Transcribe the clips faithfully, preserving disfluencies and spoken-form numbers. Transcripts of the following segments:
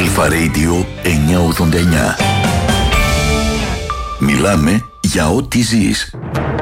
Αλφα Radio εννιακόσια ογδόντα εννιά. Μιλάμε για ό,τι ζεις.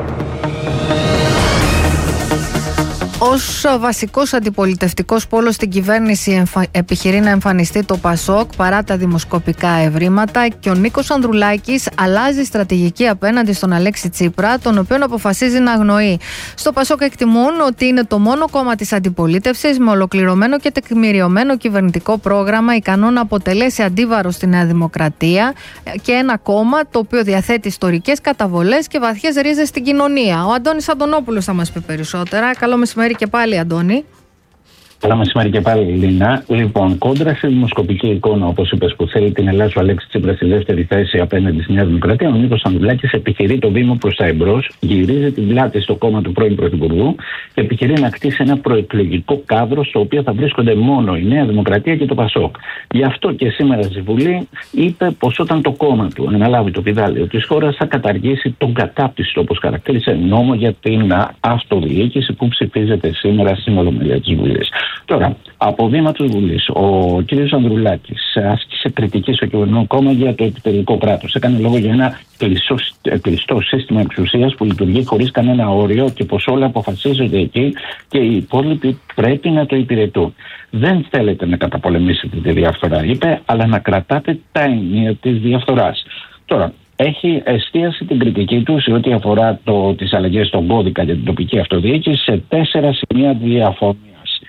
Ως βασικός αντιπολιτευτικός πόλος στην κυβέρνηση εμφα... επιχειρεί να εμφανιστεί το Πασόκ παρά τα δημοσκοπικά ευρήματα, και ο Νίκος Ανδρουλάκης αλλάζει στρατηγική απέναντι στον Αλέξη Τσίπρα, τον οποίον αποφασίζει να αγνοεί. Στο Πασόκ εκτιμούν ότι είναι το μόνο κόμμα της αντιπολίτευσης με ολοκληρωμένο και τεκμηριωμένο κυβερνητικό πρόγραμμα, ικανό να αποτελέσει αντίβαρο στη Νέα Δημοκρατία, και ένα κόμμα το οποίο διαθέτει ιστορικές καταβολές και βαθιές ρίζες στην κοινωνία. Ο Αντώνης Αντωνόπουλος θα μας πει περισσότερα. Καλό μεσημέρι και πάλι, Αντώνη. Καλά μεσημέρι και πάλι, Λίνα. Λοιπόν, κόντρα σε δημοσκοπική εικόνα, όπως είπες, που θέλει την Ελλάδα ο Αλέξη Τσίπρα στη δεύτερη θέση απέναντι στη Νέα Δημοκρατία, ο Νίκος Ανδρουλάκης επιχειρεί το βήμα προς τα εμπρός, γυρίζει την πλάτη στο κόμμα του πρώην Πρωθυπουργού και επιχειρεί να κτίσει ένα προεκλογικό κάδρο στο οποίο θα βρίσκονται μόνο η Νέα Δημοκρατία και το Πασόκ. Γι' αυτό και σήμερα στη Βουλή είπε πως όταν το κόμμα του αναλάβει το πηδάλιο της χώρας θα καταργήσει τον κατάπτυστο, όπως χαρακτήρισε, νόμο για την αυτοδιοίκηση που ψηφίζεται σήμερα στην Ολομέλεια της Βουλής. Τώρα, από βήμα της Βουλής, ο κ. Ανδρουλάκης άσκησε κριτική στο κυβερνό κόμμα για το επιτελικό κράτος. Έκανε λόγο για ένα κλειστό, κλειστό σύστημα εξουσίας που λειτουργεί χωρίς κανένα όριο και πως όλα αποφασίζονται εκεί και οι υπόλοιποι πρέπει να το υπηρετούν. Δεν θέλετε να καταπολεμήσετε τη διαφθορά, είπε, αλλά να κρατάτε τα ενία της διαφθοράς. Τώρα, έχει εστίασει την κριτική του σε ό,τι αφορά το, τις αλλαγές στον κώδικα για την τοπική αυτοδιοίκηση σε τέσσερα σημεία διαφωνίας.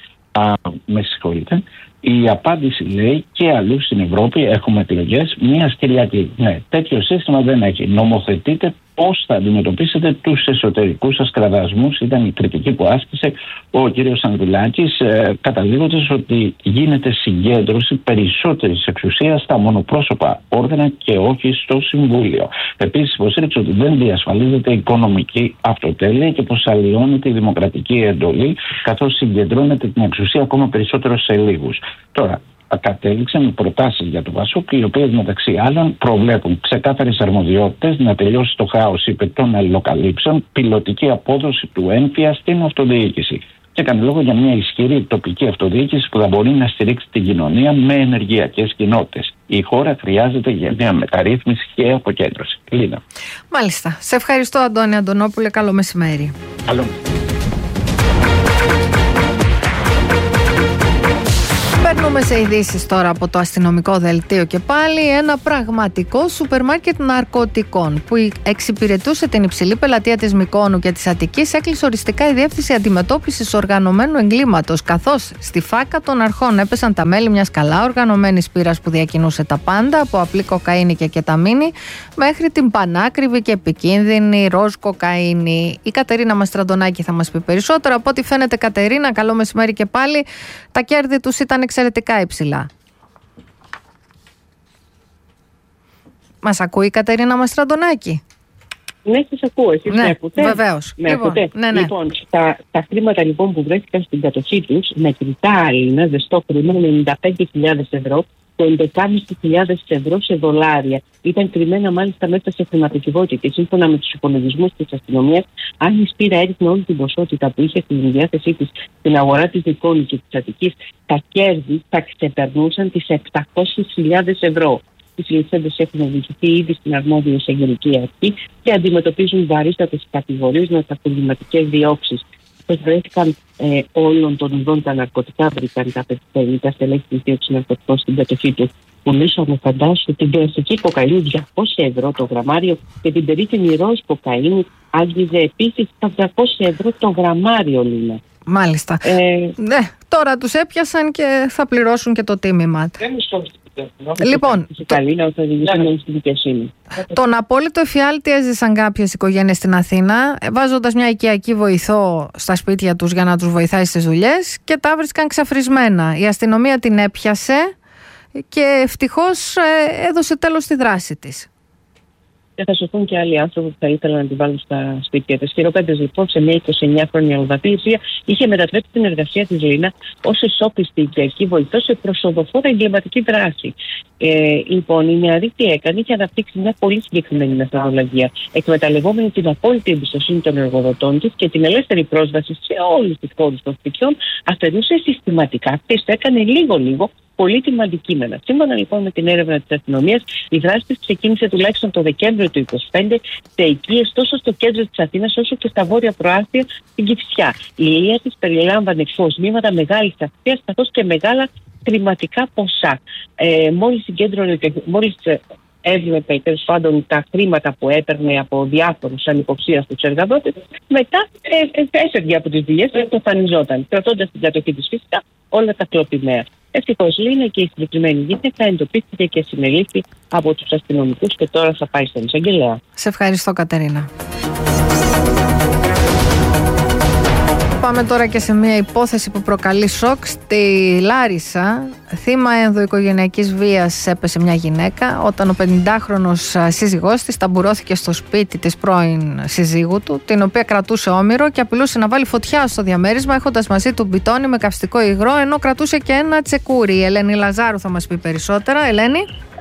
Α, με συγχωρείτε. Η απάντηση λέει και αλλού στην Ευρώπη έχουμε επιλογές μιας Κυριακή. Ναι, τέτοιο σύστημα δεν έχει. Νομοθετείτε πώς θα αντιμετωπίσετε τους εσωτερικούς σας κραδασμούς, ήταν η κριτική που άσκησε ο κύριος Ανδρουλάκης, ε, καταδείγοντας ότι γίνεται συγκέντρωση περισσότερης εξουσίας στα μονοπρόσωπα όργανα και όχι στο Συμβούλιο. Επίσης, υποστήριξε ότι δεν διασφαλίζεται οικονομική αυτοτέλεια και πως αλλοιώνεται η δημοκρατική εντολή, καθώς συγκεντρώνεται την εξουσία ακόμα περισσότερο σε λίγους. Τώρα, κατέληξε με προτάσεις για το Πασόκ, οι οποίες μεταξύ άλλων προβλέπουν ξεκάθαρες αρμοδιότητες, να τελειώσει το χάος, είπε, των αλληλοκαλύψεων, πιλωτική απόδοση του έμφυα στην αυτοδιοίκηση. Και έκανε λόγο για μια ισχυρή τοπική αυτοδιοίκηση που θα μπορεί να στηρίξει την κοινωνία με ενεργειακές κοινότητες. Η χώρα χρειάζεται για μια μεταρρύθμιση και αποκέντρωση. Λίνα. Μάλιστα. Σε ευχαριστώ, Αντώνη Αντωνόπουλε. Καλό μεσημέρι. Καλό. Παίρνουμε σε ειδήσεις τώρα από το αστυνομικό δελτίο και πάλι. Ένα πραγματικό σούπερ μάρκετ ναρκωτικών που εξυπηρετούσε την υψηλή πελατεία της Μυκόνου και της Αττικής έκλεισε οριστικά η Διεύθυνση Αντιμετώπισης Οργανωμένου Εγκλήματος, καθώς στη φάκα των αρχών έπεσαν τα μέλη μιας καλά οργανωμένης πύρας που διακινούσε τα πάντα, από απλή κοκαίνη και κεταμίνη μέχρι την πανάκριβη και επικίνδυνη ροζ κοκαίνη. Η Κατερίνα Μαστραντονάκη θα μας πει περισσότερα. Από ό,τι φαίνεται, Κατερίνα, καλό μεσημέρι και πάλι. Τα κέρδη τους ήταν εξαιρετικά υψηλά. Μας ακούει η Κατερίνα Μαστραντονάκη? Ναι, σας ακούω. Εσείς ναι, με ακούτε? Βεβαίως. Με λοιπόν, ακούτε? Ναι, ναι. Λοιπόν, τα, τα χρήματα λοιπόν που βρέθηκαν στην κατοχή τους, μετρητά Έλληνα, ζεστό χρήμα, ενενήντα πέντε χιλιάδες ευρώ, το έντεκα χιλιάδες ευρώ σε δολάρια. Ήταν κρυμμένα μάλιστα μέσα σε χρηματοκιβώτια. Σύμφωνα με τους υπολογισμούς της αστυνομίας, αν η Σπύρα έριχνε όλη την ποσότητα που είχε στην διάθεσή της στην αγορά της Μυκόνου και της Αττικής, τα κέρδη θα ξεπερνούσαν τις επτακόσιες χιλιάδες ευρώ. Οι συλληφθέντες έχουν οδηγηθεί ήδη στην αρμόδια εισαγγελική αρχή και αντιμετωπίζουν βαρύτατες κατηγορίες με κατηγορηματικές διώξεις. Βρέθηκαν ε, όλων των ειδών τα ναρκωτικά, βρήκαν τα πενήντα στελέχη της δίωξης ναρκωτικών στην κατοχή του. Πουλήσαμε, φαντάσου, την κλασική κοκαίνη διακόσια ευρώ το γραμμάριο και την περίφημη ροζ κοκαίνη άγγιζε επίσης τα διακόσια ευρώ το γραμμάριο, Λίνα. Μάλιστα. Ε, ναι, τώρα τους έπιασαν και θα πληρώσουν και το τίμημα. Δεν Λοιπόν, το... τον απόλυτο εφιάλτη έζησαν κάποιες οικογένειες στην Αθήνα, βάζοντας μια οικιακή βοηθό στα σπίτια τους για να τους βοηθάει στις δουλειές, και τα βρίσκαν ξαφρισμένα. Η αστυνομία την έπιασε και ευτυχώς έδωσε τέλος στη δράση της. Και θα σωθούν και άλλοι άνθρωποι που θα ήθελαν να την βάλουν στα σπίτια της. Χειροπέδες λοιπόν σε μια εικοσιεννιάχρονη Αλβατή, η οποία είχε μετατρέψει την εργασία της, Λίνα, ως εσώπιστη οικιακή βοηθό σε προσοδοφόρα εγκληματική δράση. Ε, λοιπόν, η νεαρή τι έκανε? Είχε αναπτύξει μια πολύ συγκεκριμένη μεθοδολογία, εκμεταλλευόμενη την απόλυτη εμπιστοσύνη των εργοδοτών της και την ελεύθερη πρόσβαση σε όλους τους χώρους των σπιτιών, αφαιρούσε συστηματικά και το έκανε λίγο-λίγο πολύτιμα αντικείμενα. Σύμφωνα λοιπόν με την έρευνα της αστυνομίας, η δράση της ξεκίνησε τουλάχιστον το Δεκέμβριο του είκοσι πέντε σε οικίες τόσο στο κέντρο της Αθήνας όσο και στα βόρεια προάστια στην Κηφισιά. Η ηλία της περιλάμβανε κοσμήματα μεγάλης αξίας καθώς και μεγάλα χρηματικά ποσά. Ε, μόλις συγκέντρωνε, μόλις έβλεπε τέλος πάντων τα χρήματα που έπαιρνε από διάφορους ανυποψίαστους εργαδότες, μετά ε, ε, έφευγε από τις δουλειές και εμφανιζόταν, κρατώντας την κατοχή της φυσικά όλα τα κλοπημαία. Ευτυχώς Λίνα και η συγκεκριμένη γυναίκα εντοπίστηκε και συνελήφθη από τους αστυνομικούς και τώρα θα πάει στον εισαγγελέα. Σε ευχαριστώ, Κατερίνα. Πάμε τώρα και σε μια υπόθεση που προκαλεί σοκ. Στη Λάρισα, θύμα ενδοοικογενειακής βίας έπεσε μια γυναίκα όταν ο πενηντάχρονος σύζυγός της ταμπουρώθηκε στο σπίτι της πρώην συζύγου του, την οποία κρατούσε όμηρο και απειλούσε να βάλει φωτιά στο διαμέρισμα έχοντας μαζί του μπιτόνι με καυστικό υγρό, ενώ κρατούσε και ένα τσεκούρι. Η Ελένη Λαζάρου θα μας πει περισσότερα. Ελένη.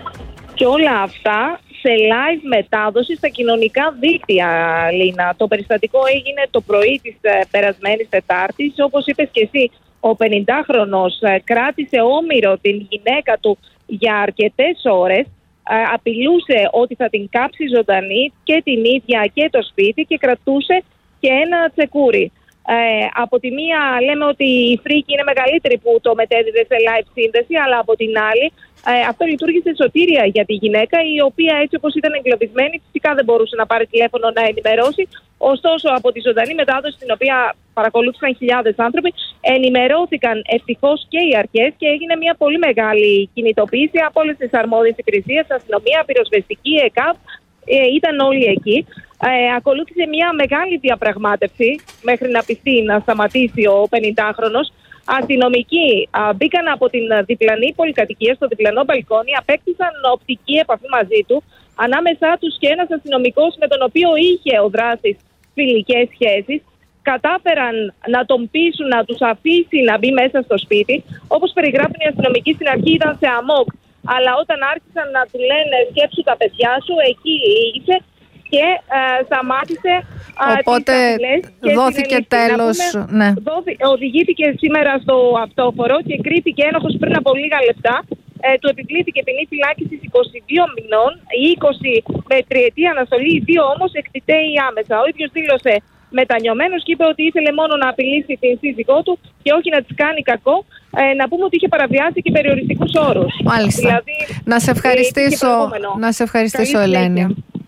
Και όλα αυτά σε live μετάδοση στα κοινωνικά δίκτυα, Λίνα. Το περιστατικό έγινε το πρωί της ε, περασμένης Τετάρτης. Όπως είπες και εσύ, ο πενηντάχρονος ε, κράτησε όμηρο την γυναίκα του για αρκετές ώρες. Ε, απειλούσε ότι θα την κάψει ζωντανή και την ίδια και το σπίτι και κρατούσε και ένα τσεκούρι. Ε, από τη μία λέμε ότι η φρίκη είναι μεγαλύτερη που το μετέδιδε σε live σύνδεση, αλλά από την άλλη ε, αυτό λειτουργήσε σωτήρια για τη γυναίκα, η οποία έτσι όπως ήταν εγκλωβισμένη φυσικά δεν μπορούσε να πάρει τηλέφωνο να ενημερώσει. Ωστόσο από τη ζωντανή μετάδοση, την οποία παρακολούθησαν χιλιάδες άνθρωποι, ενημερώθηκαν ευτυχώς και οι αρχές και έγινε μια πολύ μεγάλη κινητοποίηση από όλες τις αρμόδιες υπηρεσίες, αστυνομία, πυροσβεστική, ΕΚΑΒ, ε, ήταν όλοι εκεί. Ε, ακολούθησε μια μεγάλη διαπραγμάτευση μέχρι να πιστεί να σταματήσει ο πενηντάχρονος. Αστυνομικοί α, μπήκαν από την διπλανή πολυκατοικία στο διπλανό μπαλκόνι, απέκτησαν οπτική επαφή μαζί του, ανάμεσά τους και ένας αστυνομικός με τον οποίο είχε ο δράστης φιλικές σχέσεις. Κατάφεραν να τον πείσουν να τους αφήσει να μπει μέσα στο σπίτι. Όπως περιγράφουν οι αστυνομικοί, στην αρχή ήταν σε αμόκ, αλλά όταν άρχισαν να του λένε σκέψου τα παιδιά σου, εκεί είσαι. Και ε, σταμάτησε. Οπότε τις δόθηκε τέλος. Ναι. Δόθη, οδηγήθηκε σήμερα στο αυτόφορο και κρίθηκε ένοχος πριν από λίγα λεπτά. Ε, του επιβλήθηκε ποινή φυλάκισης είκοσι δύο μηνών, είκοσι με τριετή αναστολή, οι δύο όμως εκτιτέοι άμεσα. Ο ίδιος δήλωσε μετανιωμένος και είπε ότι ήθελε μόνο να απειλήσει την σύζυγό του και όχι να της κάνει κακό. Ε, να πούμε ότι είχε παραβιάσει και περιοριστικούς όρους. Μάλιστα. Δηλαδή, να σε ευχαριστήσω, να σε ευχαριστήσω Ελένη.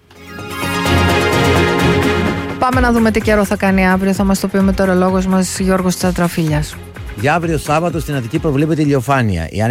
Πάμε να δούμε τι καιρό θα κάνει αύριο. Θα μας το πει ο μετεωρολόγος μας Γιώργος Τσατραφίλιας. Για αύριο Σάββατο στην Αττική προβλέπεται ηλιοφάνεια.